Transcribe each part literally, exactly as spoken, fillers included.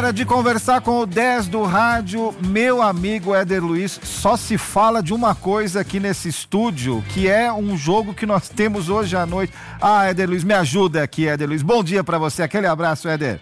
Hora de conversar com o dez do rádio, meu amigo Éder Luiz. Só se fala de uma coisa aqui nesse estúdio, que é um jogo que nós temos hoje à noite. Ah, Éder Luiz, me ajuda aqui, Éder Luiz. Bom dia pra você, aquele abraço, Éder.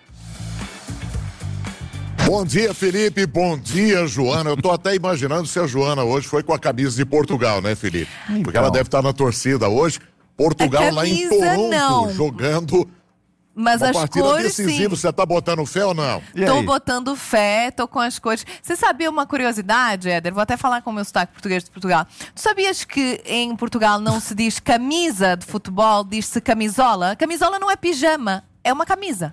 Bom dia, Felipe, bom dia, Joana. Eu tô até imaginando se a Joana hoje foi com a camisa de Portugal, né, Felipe? Então. Porque ela deve estar na torcida hoje. Portugal lá em Toronto, não. jogando... Mas uma as partida cores, decisiva, sim. Você tá botando fé ou não? Tô botando fé, tô com as cores. Você sabia uma curiosidade, Éder? Vou até falar com o meu sotaque português de Portugal. Tu sabias que em Portugal não se diz camisa de futebol, diz-se camisola? Camisola não é pijama, é uma camisa.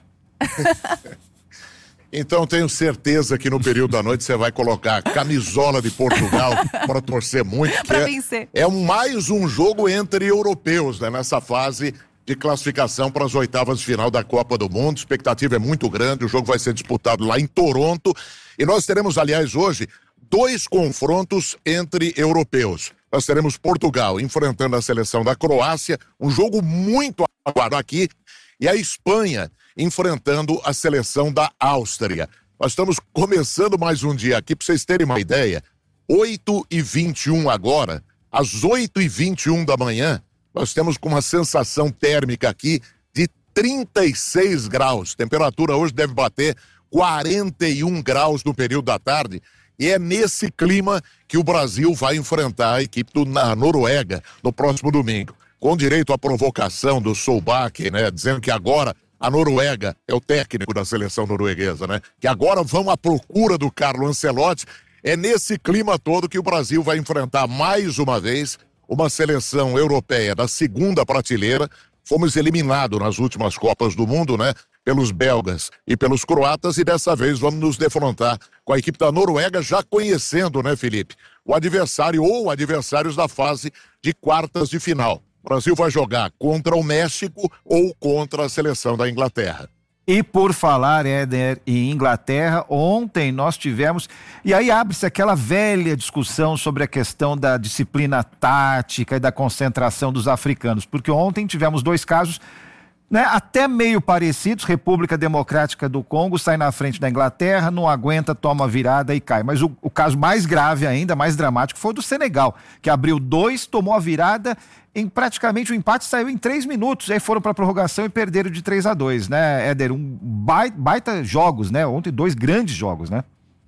Então tenho certeza que no período da noite você vai colocar a camisola de Portugal para torcer muito. Para é, vencer. É mais um jogo entre europeus, né, nessa fase de classificação para as oitavas de final da Copa do Mundo. A expectativa é muito grande, o jogo vai ser disputado lá em Toronto e nós teremos, aliás, hoje, dois confrontos entre europeus. Nós teremos Portugal enfrentando a seleção da Croácia, um jogo muito aguardado aqui, e a Espanha enfrentando a seleção da Áustria. Nós estamos começando mais um dia aqui, para vocês terem uma ideia, oito e vinte e um agora, às oito e vinte e um da manhã, nós temos com uma sensação térmica aqui de trinta e seis graus. Temperatura hoje deve bater quarenta e um graus no período da tarde. E é nesse clima que o Brasil vai enfrentar a equipe do, na Noruega no próximo domingo. Com direito à provocação do Solbakken, né? Dizendo que agora a Noruega é o técnico da seleção norueguesa, né? Que agora vão à procura do Carlo Ancelotti. É nesse clima todo que o Brasil vai enfrentar mais uma vez uma seleção europeia da segunda prateleira. Fomos eliminados nas últimas Copas do Mundo, né? Pelos belgas e pelos croatas, e dessa vez vamos nos defrontar com a equipe da Noruega, já conhecendo, né, Felipe, o adversário ou adversários da fase de quartas de final. O Brasil vai jogar contra o México ou contra a seleção da Inglaterra. E por falar, Éder, em Inglaterra, ontem nós tivemos, e aí abre-se aquela velha discussão sobre a questão da disciplina tática e da concentração dos africanos, porque ontem tivemos dois casos, né, até meio parecidos. República Democrática do Congo sai na frente da Inglaterra, não aguenta, toma virada e cai. Mas o, o caso mais grave ainda, mais dramático, foi o do Senegal, que abriu dois, tomou a virada, em praticamente o empate saiu em três minutos, aí foram para a prorrogação e perderam de três a dois, né, Éder? Um baita, baita jogos, né? Ontem dois grandes jogos, né?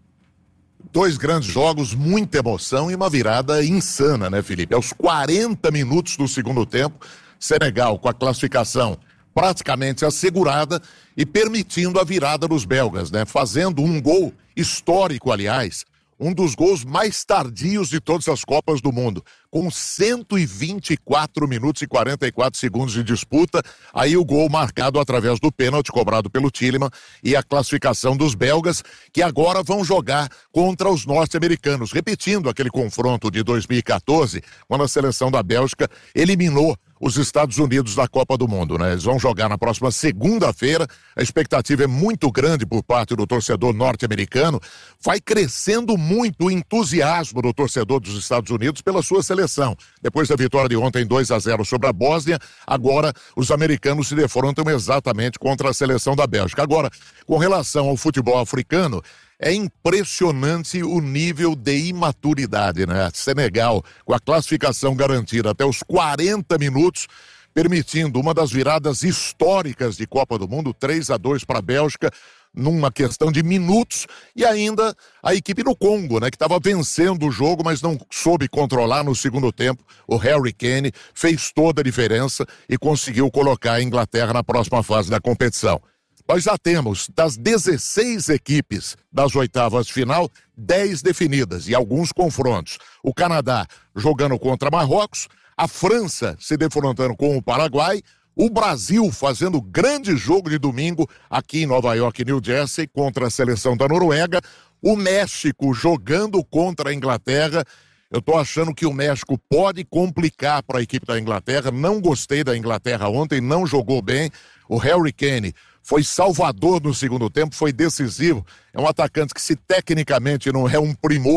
Dois grandes jogos, muita emoção e uma virada insana, né, Felipe? Aos quarenta minutos do segundo tempo, Senegal com a classificação praticamente assegurada e permitindo a virada dos belgas, né? Fazendo um gol histórico, aliás, um dos gols mais tardios de todas as Copas do Mundo, com cento e vinte e quatro minutos e quarenta e quatro segundos de disputa, aí o gol marcado através do pênalti cobrado pelo Tielemans e a classificação dos belgas, que agora vão jogar contra os norte-americanos, repetindo aquele confronto de dois mil e quatorze, quando a seleção da Bélgica eliminou os Estados Unidos da Copa do Mundo, né? Eles vão jogar na próxima segunda-feira, a expectativa é muito grande por parte do torcedor norte-americano, vai crescendo muito o entusiasmo do torcedor dos Estados Unidos pela sua seleção. Depois da vitória de ontem dois a zero sobre a Bósnia, agora os americanos se defrontam exatamente contra a seleção da Bélgica. Agora, com relação ao futebol africano, é impressionante o nível de imaturidade, né? Senegal, com a classificação garantida até os quarenta minutos, permitindo uma das viradas históricas de Copa do Mundo, três a dois para a Bélgica, numa questão de minutos, e ainda a equipe do Congo, né? Que estava vencendo o jogo, mas não soube controlar no segundo tempo. O Harry Kane fez toda a diferença e conseguiu colocar a Inglaterra na próxima fase da competição. Nós já temos, das dezesseis equipes das oitavas de final, dez definidas e alguns confrontos. O Canadá jogando contra Marrocos, a França se defrontando com o Paraguai, o Brasil fazendo grande jogo de domingo aqui em Nova York e New Jersey contra a seleção da Noruega, o México jogando contra a Inglaterra. Eu tô achando que o México pode complicar para a equipe da Inglaterra. Não gostei da Inglaterra ontem, não jogou bem. O Harry Kane foi salvador no segundo tempo, foi decisivo. É um atacante que, se tecnicamente não é um primor,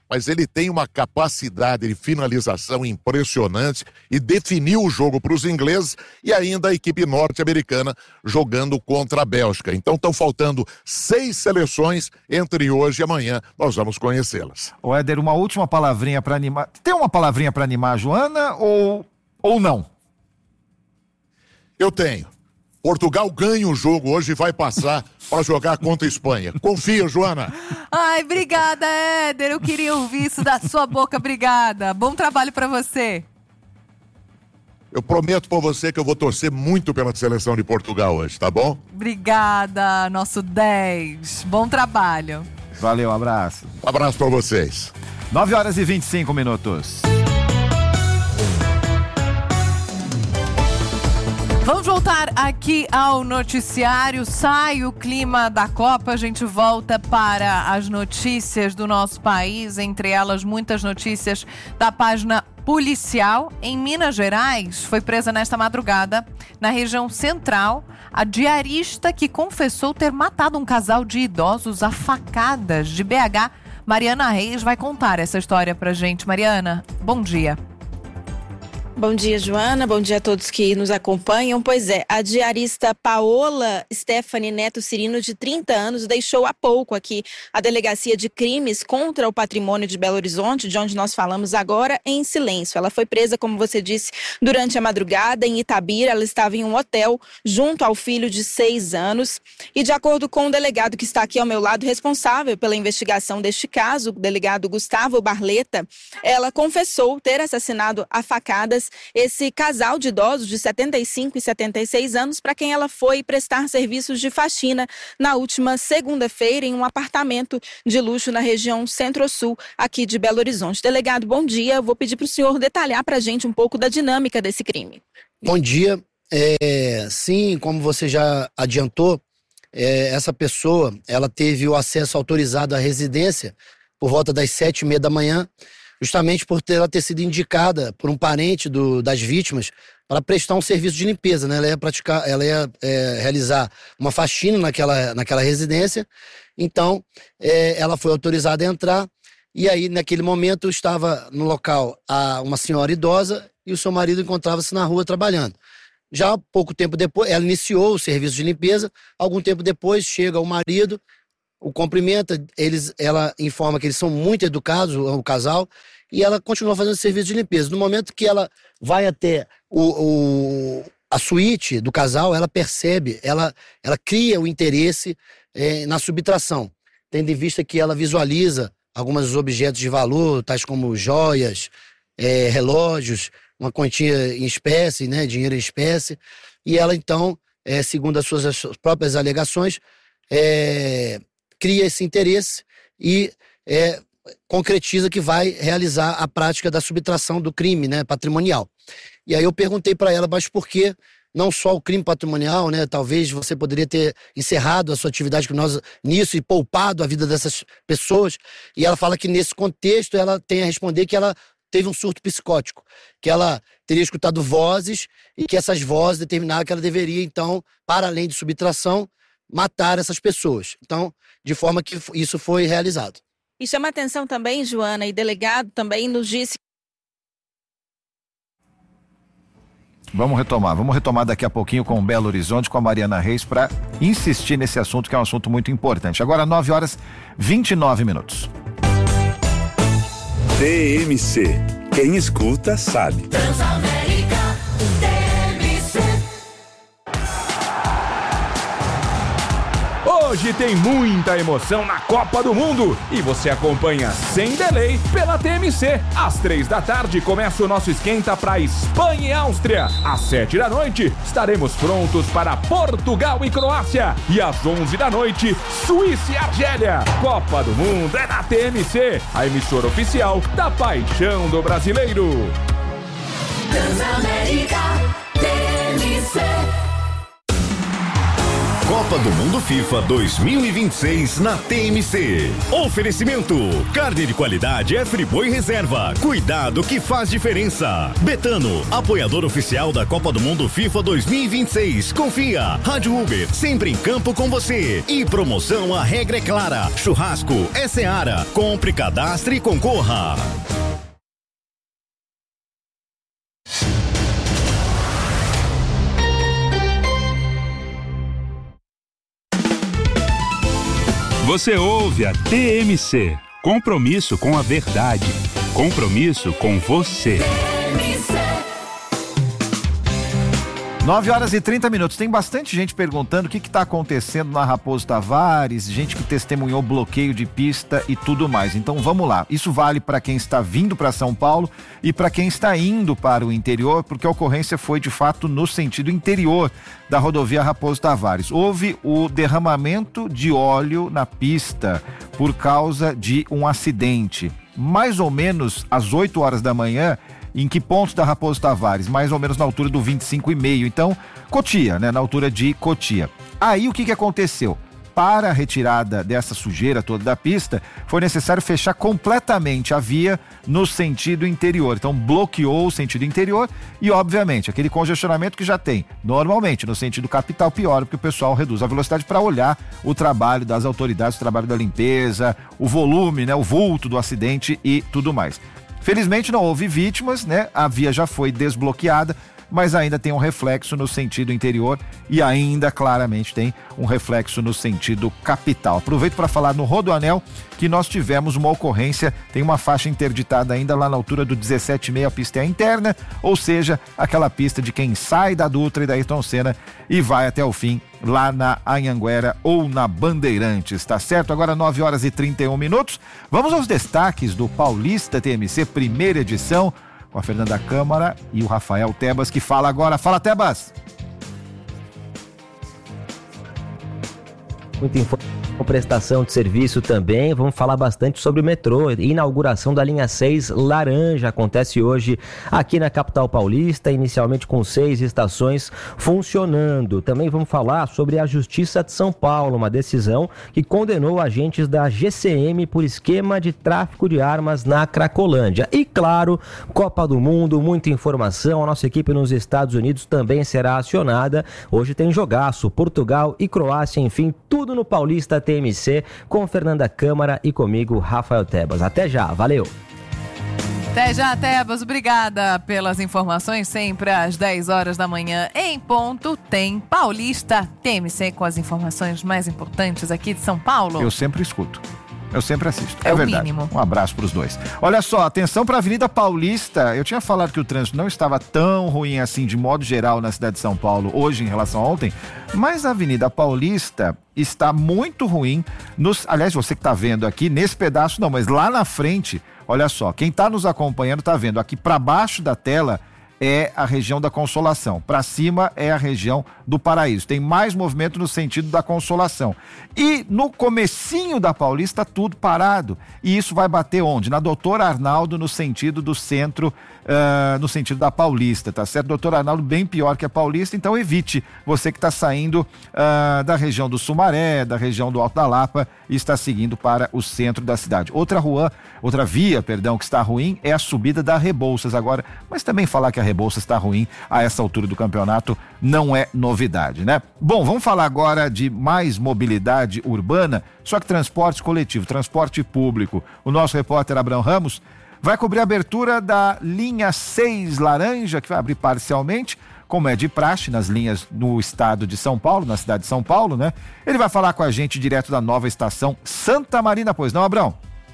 mas ele tem uma capacidade de finalização impressionante e definiu o jogo para os ingleses e ainda a equipe norte-americana jogando contra a Bélgica. Então estão faltando seis seleções entre hoje e amanhã. Nós vamos conhecê-las. Ô Éder, uma última palavrinha para animar. Tem uma palavrinha para animar a Joana ou, ou não? Eu tenho. Portugal ganha o jogo hoje e vai passar para jogar contra a Espanha. Confia, Joana. Ai, obrigada, Éder. Eu queria ouvir isso da sua boca. Obrigada. Bom trabalho para você. Eu prometo para você que eu vou torcer muito pela seleção de Portugal hoje, tá bom? Obrigada, nosso dez. Bom trabalho. Valeu, abraço. Um abraço para vocês. nove horas e vinte e cinco minutos. Vamos voltar aqui ao noticiário. Sai o clima da Copa, a gente volta para as notícias do nosso país, entre elas muitas notícias da página policial. Em Minas Gerais, foi presa nesta madrugada, na região central, a diarista que confessou ter matado um casal de idosos a facadas de B H. Mariana Reis vai contar essa história pra gente. Mariana, bom dia. Bom dia, Joana. Bom dia a todos que nos acompanham. Pois é, a diarista Paola Stephanie Neto Cirino, de trinta anos, deixou há pouco aqui a Delegacia de Crimes contra o Patrimônio de Belo Horizonte, de onde nós falamos agora, em silêncio. Ela foi presa, como você disse, durante a madrugada em Itabira. Ela estava em um hotel junto ao filho de seis anos. E de acordo com o delegado que está aqui ao meu lado, responsável pela investigação deste caso, o delegado Gustavo Barleta, ela confessou ter assassinado a facadas esse casal de idosos de setenta e cinco e setenta e seis anos, para quem ela foi prestar serviços de faxina na última segunda-feira em um apartamento de luxo na região Centro-Sul, aqui de Belo Horizonte. Delegado, bom dia. Eu vou pedir para o senhor detalhar para a gente um pouco da dinâmica desse crime. Bom dia. É, sim, como você já adiantou, é, essa pessoa ela teve o acesso autorizado à residência por volta das sete e meia da manhã, justamente por ter, ela ter sido indicada por um parente do, das vítimas para prestar um serviço de limpeza, né? Ela ia praticar, ela ia é, realizar uma faxina naquela, naquela residência. Então, é, ela foi autorizada a entrar e aí, naquele momento, estava no local a, uma senhora idosa e o seu marido encontrava-se na rua trabalhando. Já pouco tempo depois, ela iniciou o serviço de limpeza. Algum tempo depois, chega o marido, o cumprimenta, eles, ela informa que eles são muito educados, o, o casal, e ela continua fazendo serviço de limpeza. No momento que ela vai até o, o, a suíte do casal, ela percebe, ela, ela cria o interesse é, na subtração, tendo em vista que ela visualiza alguns objetos de valor, tais como joias, é, relógios, uma quantia em espécie, né, dinheiro em espécie, e ela então, é, segundo as suas, as suas próprias alegações, é, cria esse interesse e é, concretiza que vai realizar a prática da subtração do crime, né, patrimonial. E aí eu perguntei para ela, mas por que não só o crime patrimonial, né? Talvez você poderia ter encerrado a sua atividade criminosa nisso e poupado a vida dessas pessoas. E ela fala que nesse contexto ela tem a responder que ela teve um surto psicótico, que ela teria escutado vozes e que essas vozes determinaram que ela deveria, então, para além de subtração, matar essas pessoas. Então, de forma que isso foi realizado. E chama atenção também, Joana, e delegado também nos disse... Vamos retomar, vamos retomar daqui a pouquinho com o Belo Horizonte, com a Mariana Reis, para insistir nesse assunto, que é um assunto muito importante. Agora, nove horas e vinte e nove minutos. T M C. Quem escuta sabe. Transamérica, T M C. Hoje tem muita emoção na Copa do Mundo e você acompanha sem delay pela T M C. Às três da tarde começa o nosso esquenta para Espanha e Áustria. Às sete da noite estaremos prontos para Portugal e Croácia. E às onze da noite, Suíça e Argélia. Copa do Mundo é na T M C, a emissora oficial da paixão do brasileiro. Transamérica, T M C. Copa do Mundo FIFA dois mil e vinte e seis na T M C. Oferecimento: carne de qualidade é Friboi Reserva. Cuidado que faz diferença. Betano, apoiador oficial da Copa do Mundo FIFA dois mil e vinte e seis. Confia. Rádio Uber, sempre em campo com você. E promoção, a regra é clara. Churrasco é Seara. Compre, cadastre e concorra. Você ouve a T M C. Compromisso com a verdade. Compromisso com você. nove horas e trinta minutos. Tem bastante gente perguntando o que está acontecendo na Raposo Tavares, gente que testemunhou bloqueio de pista e tudo mais. Então vamos lá. Isso vale para quem está vindo para São Paulo e para quem está indo para o interior, porque a ocorrência foi de fato no sentido interior da rodovia Raposo Tavares. Houve o derramamento de óleo na pista por causa de um acidente. Mais ou menos às oito horas da manhã. Em que pontos da Raposo Tavares? Mais ou menos na altura do vinte e cinco e meio. Então, Cotia, né? Na altura de Cotia. Aí o que que aconteceu? Para a retirada dessa sujeira toda da pista, foi necessário fechar completamente a via no sentido interior. Então, bloqueou o sentido interior e, obviamente, aquele congestionamento que já tem. Normalmente, no sentido capital, pior, porque o pessoal reduz a velocidade para olhar o trabalho das autoridades, o trabalho da limpeza, o volume, né? O vulto do acidente e tudo mais. Felizmente não houve vítimas, né? A via já foi desbloqueada, mas ainda tem um reflexo no sentido interior e ainda claramente tem um reflexo no sentido capital. Aproveito para falar no Rodoanel que nós tivemos uma ocorrência, tem uma faixa interditada ainda lá na altura do dezessete e meio, a pista é interna, ou seja, aquela pista de quem sai da Dutra e da Ayrton Senna e vai até o fim lá na Anhanguera ou na Bandeirantes, tá certo? Agora nove horas e trinta e um minutos, vamos aos destaques do Paulista T M C, primeira edição, com a Fernanda Câmara e o Rafael Tebas, que fala agora. Fala, Tebas! Muita informação, prestação de serviço também. Vamos falar bastante sobre o metrô. Inauguração da linha seis laranja acontece hoje aqui na capital paulista, inicialmente com seis estações funcionando. Também vamos falar sobre a Justiça de São Paulo, uma decisão que condenou agentes da G C M por esquema de tráfico de armas na Cracolândia. E claro, Copa do Mundo, muita informação. A nossa equipe nos Estados Unidos também será acionada. Hoje tem jogaço, Portugal e Croácia, enfim, tudo no Paulista T M C, com Fernanda Câmara e comigo, Rafael Tebas. Até já, valeu! Até já, Tebas. Obrigada pelas informações. Sempre às dez horas da manhã, em ponto, tem Paulista T M C com as informações mais importantes aqui de São Paulo. Eu sempre escuto. Eu sempre assisto. É, é o verdade. mínimo. Um abraço para os dois. Olha só, atenção para a Avenida Paulista. Eu tinha falado que o trânsito não estava tão ruim assim, de modo geral, na cidade de São Paulo, hoje em relação a ontem, mas a Avenida Paulista está muito ruim. Nos... Aliás, você que está vendo aqui, nesse pedaço não, mas lá na frente, olha só, quem está nos acompanhando está vendo aqui para baixo da tela é a região da Consolação. Para cima é a região do Paraíso. Tem mais movimento no sentido da Consolação. E no comecinho da Paulista, tudo parado. E isso vai bater onde? Na Doutor Arnaldo, no sentido do centro, uh, no sentido da Paulista, tá certo? Doutor Arnaldo bem pior que a Paulista, então evite você que está saindo uh, da região do Sumaré, da região do Alto da Lapa e está seguindo para o centro da cidade. Outra rua, outra via, perdão, que está ruim é a subida da Rebouças agora, mas também falar que a Rebouças está ruim a essa altura do campeonato não é novidade, né? Bom, vamos falar agora de mais mobilidade urbana, só que transporte coletivo, transporte público. O nosso repórter Abrão Ramos vai cobrir a abertura da linha seis laranja, que vai abrir parcialmente, como é de praxe nas linhas no estado de São Paulo, na cidade de São Paulo, né? Ele vai falar com a gente direto da nova estação Santa Marina, pois não, Abrão?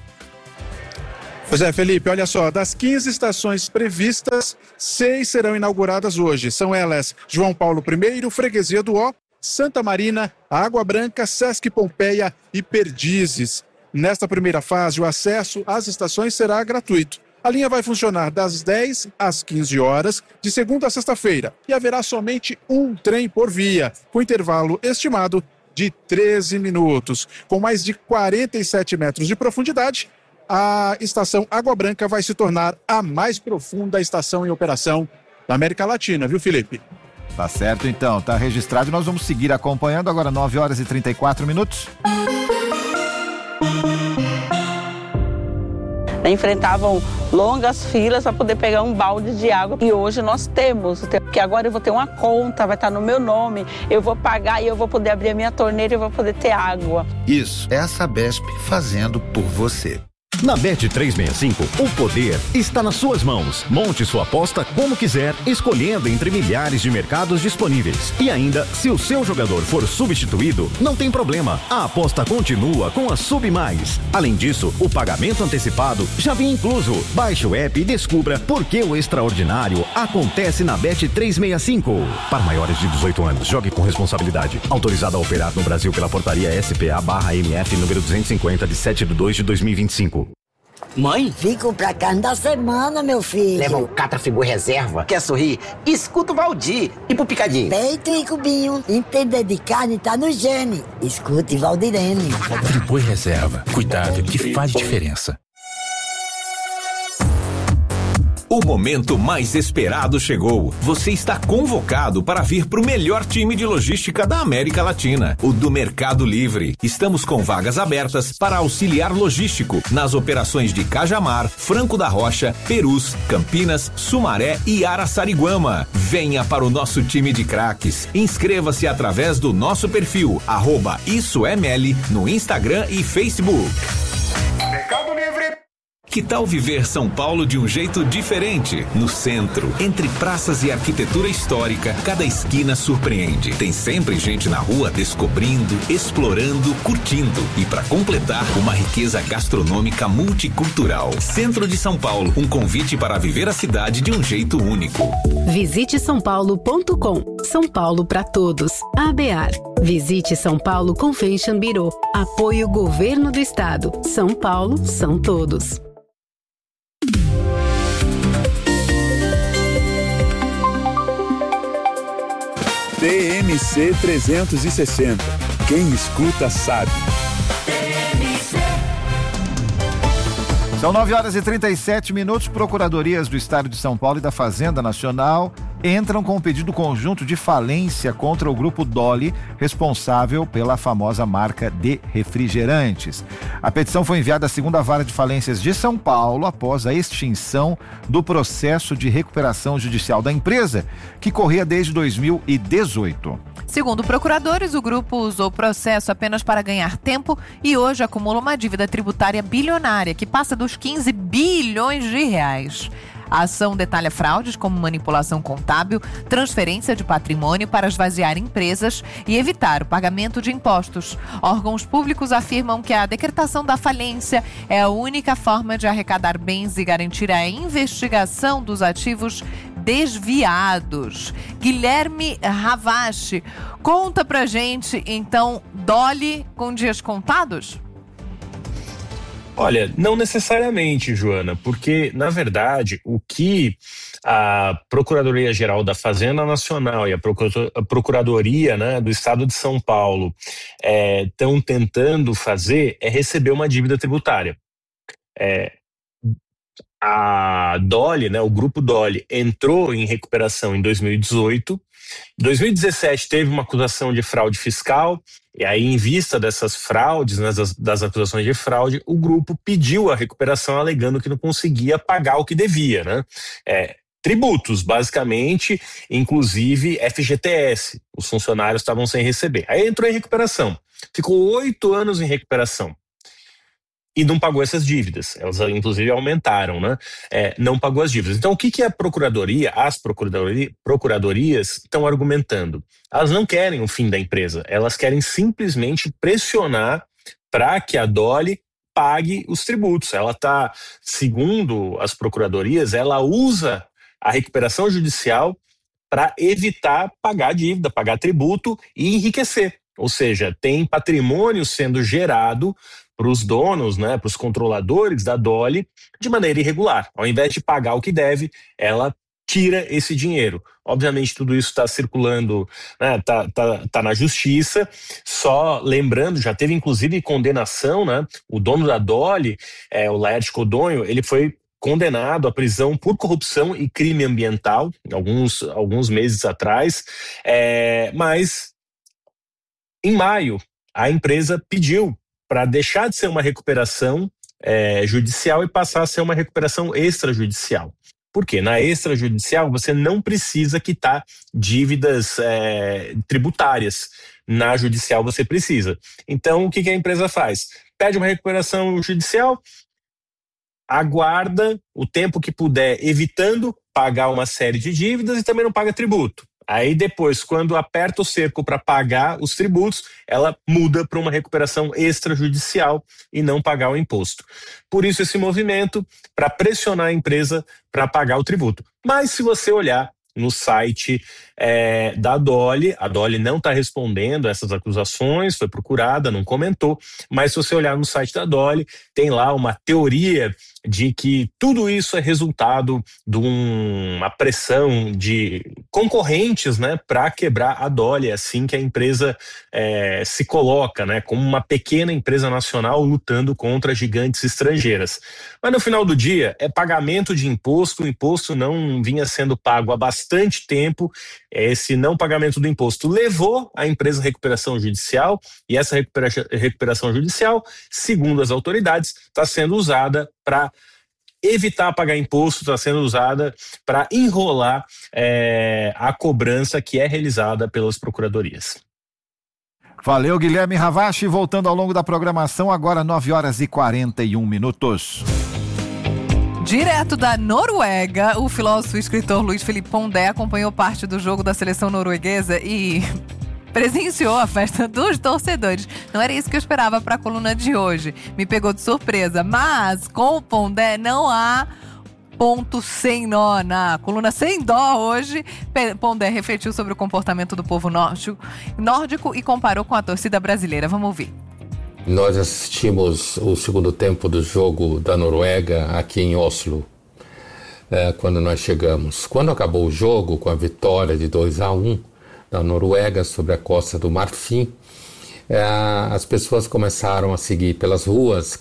Pois é, Felipe, olha só, das quinze estações previstas, seis serão inauguradas hoje. São elas João Paulo primeiro, Freguesia do Ó, Santa Marina, Água Branca, Sesc Pompeia e Perdizes. Nesta primeira fase, o acesso às estações será gratuito. A linha vai funcionar das dez às quinze horas, de segunda a sexta-feira, e haverá somente um trem por via, com intervalo estimado de treze minutos. Com mais de quarenta e sete metros de profundidade, a estação Água Branca vai se tornar a mais profunda estação em operação da América Latina, viu, Felipe? Tá certo, então, tá registrado. Nós vamos seguir acompanhando agora nove horas e trinta e quatro minutos. Enfrentavam longas filas para poder pegar um balde de água e hoje nós temos, porque agora eu vou ter uma conta, vai estar no meu nome, eu vou pagar e eu vou poder abrir a minha torneira e eu vou poder ter água. Isso é a Sabesp fazendo por você. Na Bet trezentos e sessenta e cinco, o poder está nas suas mãos. Monte sua aposta como quiser, escolhendo entre milhares de mercados disponíveis. E ainda, se o seu jogador for substituído, não tem problema. A aposta continua com a Sub Mais. Além disso, o pagamento antecipado já vem incluso. Baixe o app e descubra por que o extraordinário acontece na Bet trezentos e sessenta e cinco. Para maiores de dezoito anos, jogue com responsabilidade. Autorizado a operar no Brasil pela portaria S P A barra M F número duzentos e cinquenta de sete de dois de dois mil e vinte e cinco. Mãe? Fico pra carne da semana, meu filho. Leva o Catra Frigo Reserva. Quer sorrir? Escuta o Valdir. E pro picadinho? Peito e cubinho. Entender de carne tá no gene. Escute Valdirene. Frigo Reserva. Cuidado que faz diferença. O momento mais esperado chegou. Você está convocado para vir para o melhor time de logística da América Latina, o do Mercado Livre. Estamos com vagas abertas para auxiliar logístico nas operações de Cajamar, Franco da Rocha, Perus, Campinas, Sumaré e Araçariguama. Venha para o nosso time de craques. Inscreva-se através do nosso perfil, arroba Isso é Meli, no Instagram e Facebook. Mercado Livre. Que tal viver São Paulo de um jeito diferente? No centro, entre praças e arquitetura histórica, cada esquina surpreende. Tem sempre gente na rua descobrindo, explorando, curtindo. E para completar, uma riqueza gastronômica multicultural. Centro de São Paulo, um convite para viver a cidade de um jeito único. Visite são paulo ponto com. São Paulo para todos. A B A R. Visite São Paulo Convention Bureau. Apoio Governo do Estado. São Paulo são todos. T M C trezentos e sessenta. Quem escuta sabe. São nove horas e trinta e sete minutos. Procuradorias do Estado de São Paulo e da Fazenda Nacional entram com um pedido conjunto de falência contra o grupo Dolly, responsável pela famosa marca de refrigerantes. A petição foi enviada à segunda vara de falências de São Paulo após a extinção do processo de recuperação judicial da empresa, que corria desde dois mil e dezoito. Segundo procuradores, o grupo usou o processo apenas para ganhar tempo e hoje acumula uma dívida tributária bilionária que passa dos quinze bilhões de reais. A ação detalha fraudes como manipulação contábil, transferência de patrimônio para esvaziar empresas e evitar o pagamento de impostos. Órgãos públicos afirmam que a decretação da falência é a única forma de arrecadar bens e garantir a investigação dos ativos desviados. Guilherme Ravache, conta pra gente, então, Dolly com dias contados? Olha, não necessariamente, Joana, porque, na verdade, o que a Procuradoria-Geral da Fazenda Nacional e a Procuradoria, né, do Estado de São Paulo estão é, tentando fazer é receber uma dívida tributária. É, a Dolly, né, o grupo Dolly, entrou em recuperação em dois mil e dezoito. Em dois mil e dezessete teve uma acusação de fraude fiscal, e aí, em vista dessas fraudes, né, das, das acusações de fraude, o grupo pediu a recuperação alegando que não conseguia pagar o que devia, né? É, tributos, basicamente, inclusive F G T S. Os funcionários estavam sem receber. Aí entrou em recuperação. Ficou oito anos em recuperação. E não pagou essas dívidas. Elas, inclusive, aumentaram, né? É, não pagou as dívidas. Então, o que, que a Procuradoria, as procuradoria, procuradorias estão argumentando? Elas não querem o fim da empresa. Elas querem simplesmente pressionar para que a Dolly pague os tributos. Ela está, segundo as procuradorias, ela usa a recuperação judicial para evitar pagar dívida, pagar tributo e enriquecer. Ou seja, tem patrimônio sendo gerado para os donos, né, para os controladores da Dolly de maneira irregular. Ao invés de pagar o que deve, ela tira esse dinheiro. Obviamente tudo isso está circulando, né, tá, tá, tá na justiça. Só lembrando, já teve inclusive condenação, né? O dono da Dolly, é, o Laerte Codonho, ele foi condenado à prisão por corrupção e crime ambiental, alguns, alguns meses atrás, é, mas em maio a empresa pediu para deixar de ser uma recuperação é, judicial e passar a ser uma recuperação extrajudicial. Por quê? Na extrajudicial você não precisa quitar dívidas é, tributárias. Na judicial você precisa. Então o que, que a empresa faz? Pede uma recuperação judicial, aguarda o tempo que puder, evitando pagar uma série de dívidas e também não paga tributo. Aí depois, quando aperta o cerco para pagar os tributos, ela muda para uma recuperação extrajudicial e não pagar o imposto. Por isso esse movimento, para pressionar a empresa para pagar o tributo. Mas se você olhar no site é, da Dolly, a Dolly não está respondendo essas acusações, foi procurada, não comentou, mas se você olhar no site da Dolly, tem lá uma teoria de que tudo isso é resultado de uma pressão de concorrentes, né, para quebrar a Dolly, assim que a empresa é, se coloca, né, como uma pequena empresa nacional lutando contra gigantes estrangeiras. Mas no final do dia é pagamento de imposto, o imposto não vinha sendo pago há bastante tempo, esse não pagamento do imposto levou a empresa à recuperação judicial e essa recupera- recuperação judicial, segundo as autoridades, está sendo usada para evitar pagar imposto, está sendo usada para enrolar é, a cobrança que é realizada pelas procuradorias. Valeu, Guilherme Ravache, voltando ao longo da programação, agora nove horas e quarenta e um minutos. Direto da Noruega, o filósofo e escritor Luiz Felipe Pondé acompanhou parte do jogo da seleção norueguesa e presenciou a festa dos torcedores. Não era isso que eu esperava para a coluna de hoje. Me pegou de surpresa. Mas com o Pondé não há ponto sem nó. Na coluna Sem Dó hoje, Pondé refletiu sobre o comportamento do povo nórdico, nórdico e comparou com a torcida brasileira. Vamos ouvir. Nós assistimos o segundo tempo do jogo da Noruega aqui em Oslo, é, quando nós chegamos. Quando acabou o jogo, com a vitória de dois a um da Noruega sobre a Costa do Marfim, é, as pessoas começaram a seguir pelas ruas,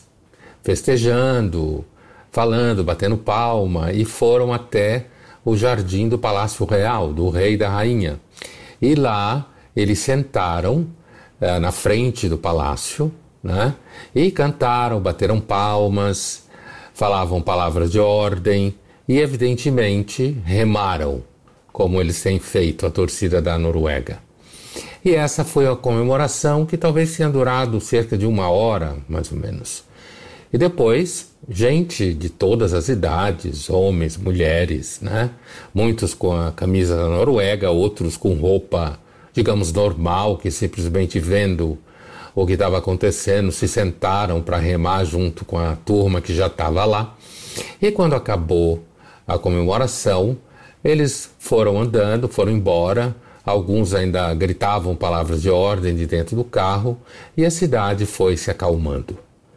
festejando, falando, batendo palma, e foram até o jardim do Palácio Real, do rei e da rainha. E lá eles sentaram é, na frente do palácio, né? E cantaram, bateram palmas, falavam palavras de ordem e, evidentemente, remaram, como eles têm feito, a torcida da Noruega. E essa foi a comemoração que talvez tenha durado cerca de uma hora, mais ou menos. E depois, gente de todas as idades, homens, mulheres, né? Muitos com a camisa da Noruega, outros com roupa, digamos, normal, que simplesmente vendo o que estava acontecendo, se sentaram para remar junto com a turma que já estava lá. E quando acabou a comemoração, eles foram andando, foram embora, alguns ainda gritavam palavras de ordem de dentro do carro e a cidade foi se acalmando.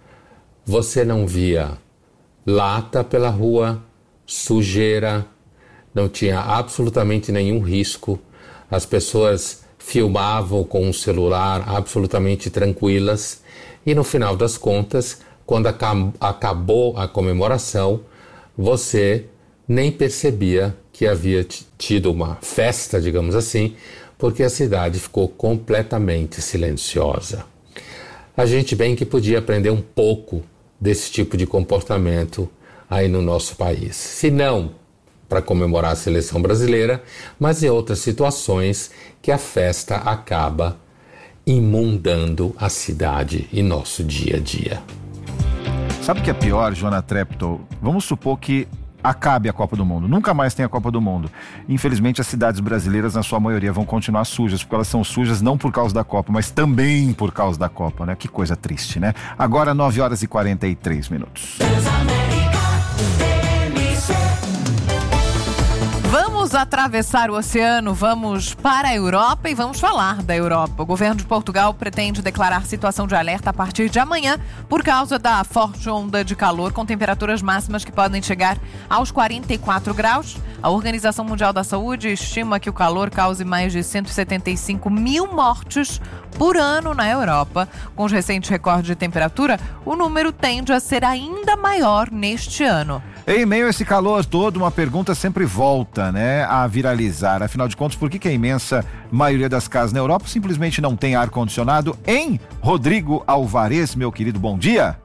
Você não via lata pela rua, sujeira, não tinha absolutamente nenhum risco, as pessoas filmavam com um celular absolutamente tranquilas e no final das contas, quando acab- acabou a comemoração, você nem percebia que havia t- tido uma festa, digamos assim, porque a cidade ficou completamente silenciosa. A gente bem que podia aprender um pouco desse tipo de comportamento aí no nosso país. Se não para comemorar a seleção brasileira, mas em outras situações que a festa acaba imundando a cidade e nosso dia a dia. Sabe o que é pior, Joana Treptow? Vamos supor que acabe a Copa do Mundo, nunca mais tem a Copa do Mundo. Infelizmente as cidades brasileiras, na sua maioria, vão continuar sujas, porque elas são sujas não por causa da Copa, mas também por causa da Copa, né? Que coisa triste, né? Agora nove horas e quarenta e três minutos. Vamos atravessar o oceano, vamos para a Europa e vamos falar da Europa. O governo de Portugal pretende declarar situação de alerta a partir de amanhã por causa da forte onda de calor com temperaturas máximas que podem chegar aos quarenta e quatro graus. A Organização Mundial da Saúde estima que o calor cause mais de cento e setenta e cinco mil mortes por ano na Europa. Com os recentes recordes de temperatura, o número tende a ser ainda maior neste ano. Em meio a esse calor todo, uma pergunta sempre volta, né, a viralizar. Afinal de contas, por que, que a imensa maioria das casas na Europa simplesmente não tem ar-condicionado? Hein, Rodrigo Alvarez, meu querido, bom dia.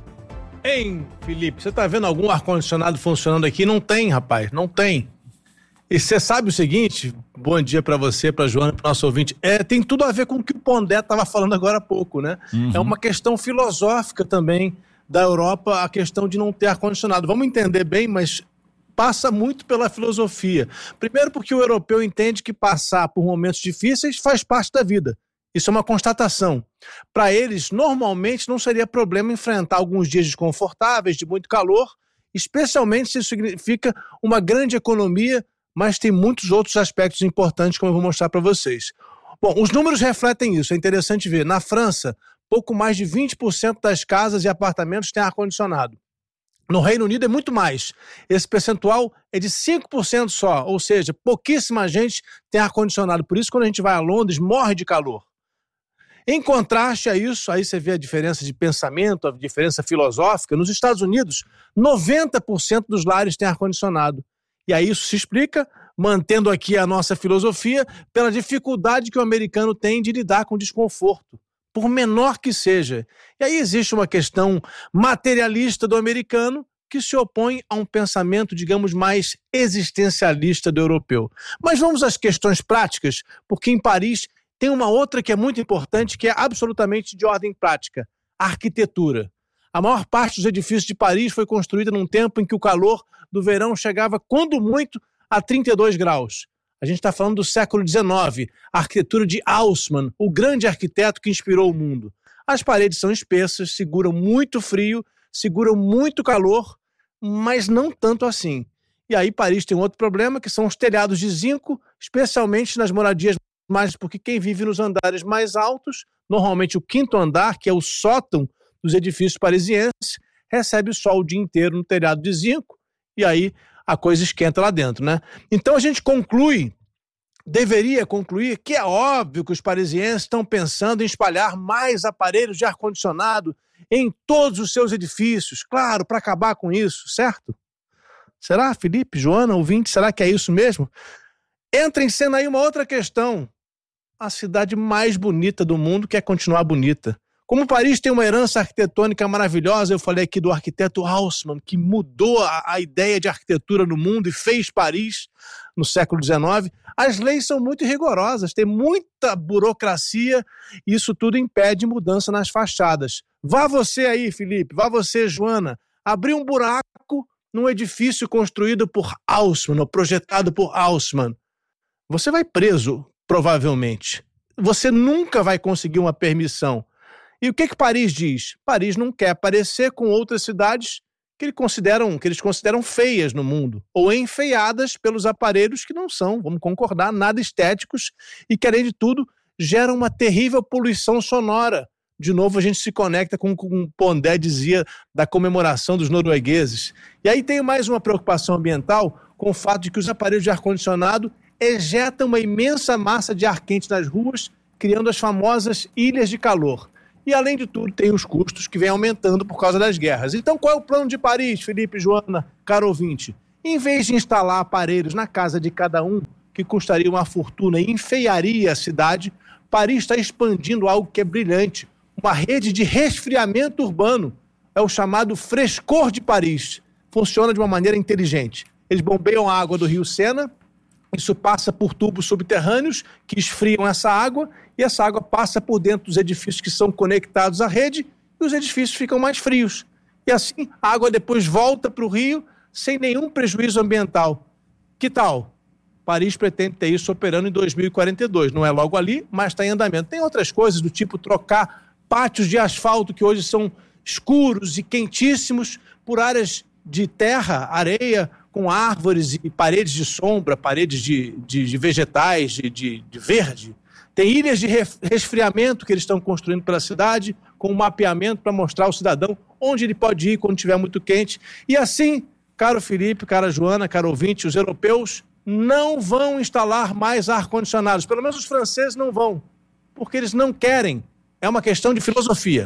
Hein, Felipe, você tá vendo algum ar-condicionado funcionando aqui? Não tem, rapaz, não tem. E você sabe o seguinte, bom dia pra você, pra Joana, pro nosso ouvinte, é, tem tudo a ver com o que o Pondé tava falando agora há pouco, né? Uhum. É uma questão filosófica também da Europa, a questão de não ter ar-condicionado. Vamos entender bem, mas passa muito pela filosofia. Primeiro porque o europeu entende que passar por momentos difíceis faz parte da vida. Isso é uma constatação. Para eles, normalmente não seria problema enfrentar alguns dias desconfortáveis, de muito calor, especialmente se isso significa uma grande economia, mas tem muitos outros aspectos importantes, como eu vou mostrar para vocês. Bom, os números refletem isso, é interessante ver. Na França, pouco mais de vinte por cento das casas e apartamentos têm ar-condicionado. No Reino Unido é muito mais. Esse percentual é de cinco por cento só, ou seja, pouquíssima gente tem ar-condicionado. Por isso, quando a gente vai a Londres, morre de calor. Em contraste a isso, aí você vê a diferença de pensamento, a diferença filosófica. Nos Estados Unidos, noventa por cento dos lares têm ar-condicionado. E aí isso se explica, mantendo aqui a nossa filosofia, pela dificuldade que o americano tem de lidar com desconforto, por menor que seja. E aí existe uma questão materialista do americano que se opõe a um pensamento, digamos, mais existencialista do europeu. Mas vamos às questões práticas, porque em Paris tem uma outra que é muito importante, que é absolutamente de ordem prática, a arquitetura. A maior parte dos edifícios de Paris foi construída num tempo em que o calor do verão chegava, quando muito, a trinta e dois graus. A gente está falando do século dezenove, a arquitetura de Haussmann, o grande arquiteto que inspirou o mundo. As paredes são espessas, seguram muito frio, seguram muito calor, mas não tanto assim. E aí Paris tem um outro problema, que são os telhados de zinco, especialmente nas moradias mais, porque quem vive nos andares mais altos, normalmente o quinto andar, que é o sótão dos edifícios parisienses, recebe o sol o dia inteiro no telhado de zinco, e aí a coisa esquenta lá dentro, né? Então a gente conclui, deveria concluir, que é óbvio que os parisienses estão pensando em espalhar mais aparelhos de ar-condicionado em todos os seus edifícios, claro, para acabar com isso, certo? Será, Felipe, Joana, ouvinte, será que é isso mesmo? Entra em cena aí uma outra questão. A cidade mais bonita do mundo quer continuar bonita. Como Paris tem uma herança arquitetônica maravilhosa, eu falei aqui do arquiteto Haussmann, que mudou a, a ideia de arquitetura no mundo e fez Paris no século dezenove. As leis são muito rigorosas, tem muita burocracia e isso tudo impede mudança nas fachadas. Vá você aí, Felipe, vá você, Joana, abrir um buraco num edifício construído por Haussmann, ou projetado por Haussmann. Você vai preso, provavelmente. Você nunca vai conseguir uma permissão. E o que que Paris diz? Paris não quer parecer com outras cidades que, ele consideram, que eles consideram feias no mundo, ou enfeiadas pelos aparelhos que não são, vamos concordar, nada estéticos e que, além de tudo, geram uma terrível poluição sonora. De novo, a gente se conecta com o que o Pondé dizia da comemoração dos noruegueses. E aí tem mais uma preocupação ambiental com o fato de que os aparelhos de ar-condicionado ejetam uma imensa massa de ar quente nas ruas, criando as famosas ilhas de calor. E, além de tudo, tem os custos que vêm aumentando por causa das guerras. Então, qual é o plano de Paris, Felipe, Joana, caro ouvinte? Em vez de instalar aparelhos na casa de cada um, que custaria uma fortuna e enfeiaria a cidade, Paris está expandindo algo que é brilhante, uma rede de resfriamento urbano. É o chamado Frescor de Paris. Funciona de uma maneira inteligente. Eles bombeiam a água do rio Sena, isso passa por tubos subterrâneos que esfriam essa água e essa água passa por dentro dos edifícios que são conectados à rede e os edifícios ficam mais frios. E assim a água depois volta para o rio sem nenhum prejuízo ambiental. Que tal? Paris pretende ter isso operando em dois mil e quarenta e dois. Não é logo ali, mas está em andamento. Tem outras coisas do tipo trocar pátios de asfalto que hoje são escuros e quentíssimos por áreas de terra, areia, com árvores e paredes de sombra, paredes de, de, de vegetais, de, de, de verde. Tem ilhas de resfriamento que eles estão construindo pela cidade, com um mapeamento para mostrar ao cidadão onde ele pode ir quando estiver muito quente. E assim, caro Felipe, cara Joana, caro ouvinte, os europeus não vão instalar mais ar-condicionados. Pelo menos os franceses não vão, porque eles não querem. É uma questão de filosofia.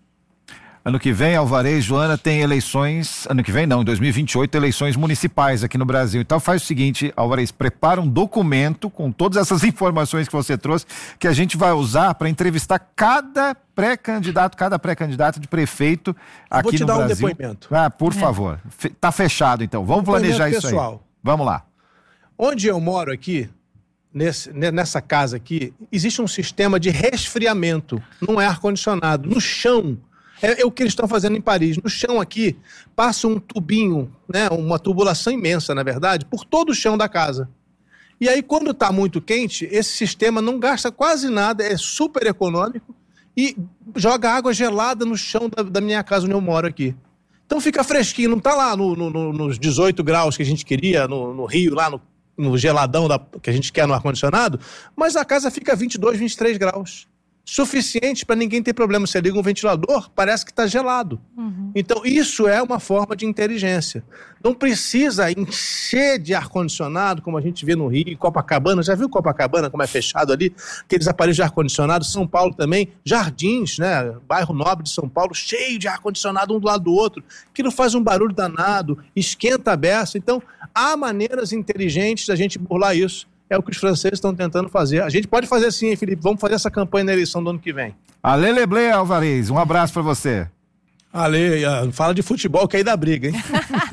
Ano que vem, Alvarez, Joana, tem eleições, ano que vem não, em dois mil e vinte e oito, eleições municipais aqui no Brasil. Então faz o seguinte, Alvarez, prepara um documento com todas essas informações que você trouxe, que a gente vai usar para entrevistar cada pré-candidato, cada pré-candidato de prefeito aqui Vou te no dar Brasil. um depoimento. Ah, por é. favor. Fe- tá fechado então, vamos planejar isso pessoal. aí. Vamos lá. Onde eu moro aqui, nesse, nessa casa aqui, existe um sistema de resfriamento, não é ar-condicionado, no chão. É, é o que eles estão fazendo em Paris. No chão aqui, passa um tubinho, né, uma tubulação imensa, na verdade, por todo o chão da casa. E aí, quando está muito quente, esse sistema não gasta quase nada, é super econômico e joga água gelada no chão da, da minha casa onde eu moro aqui. Então fica fresquinho, não está lá no, no, no, nos dezoito graus que a gente queria, no, no Rio, lá no, no geladão da, que a gente quer no ar-condicionado, mas a casa fica vinte e dois, vinte e três graus. Suficiente para ninguém ter problema. Você liga um ventilador, parece que está gelado. Uhum. Então, isso é uma forma de inteligência. Não precisa encher de ar-condicionado, como a gente vê no Rio, Copacabana. Já viu Copacabana, como é fechado ali? Aqueles aparelhos de ar-condicionado. São Paulo também. Jardins, né? Bairro nobre de São Paulo, cheio de ar-condicionado um do lado do outro. Aquilo faz um barulho danado, esquenta a beça. Então, há maneiras inteligentes da gente burlar isso. É o que os franceses estão tentando fazer. A gente pode fazer assim, hein, Felipe? Vamos fazer essa campanha na eleição do ano que vem. Ale Leblé, Alvarez, um abraço para você. Ale, fala de futebol que aí dá briga, hein?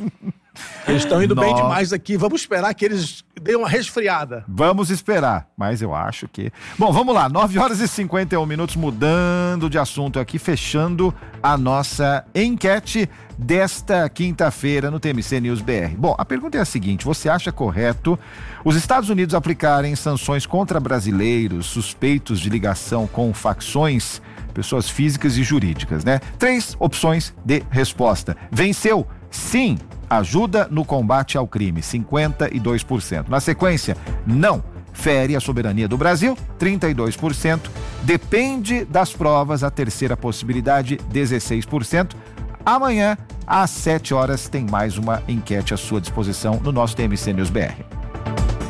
Eles estão indo Nossa. bem demais aqui. Vamos esperar que eles deem uma resfriada. Vamos esperar, mas eu acho que... Bom, vamos lá, nove horas e cinquenta e um minutos, mudando de assunto aqui, fechando a nossa enquete desta quinta-feira no T M C News B R. Bom, a pergunta é a seguinte, você acha correto os Estados Unidos aplicarem sanções contra brasileiros suspeitos de ligação com facções, pessoas físicas e jurídicas, né? Três opções de resposta. Venceu, sim, ajuda no combate ao crime, cinquenta e dois por cento. Na sequência, não, fere a soberania do Brasil, trinta e dois por cento. Depende das provas, a terceira possibilidade, dezesseis por cento. Amanhã, às sete horas, tem mais uma enquete à sua disposição no nosso T M C News B R.